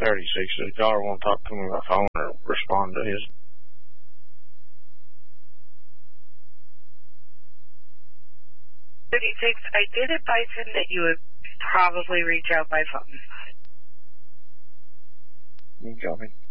36. If y'all want to talk to me by phone or respond to his. 36, I did advise him that you would probably reach out by phone. You got me.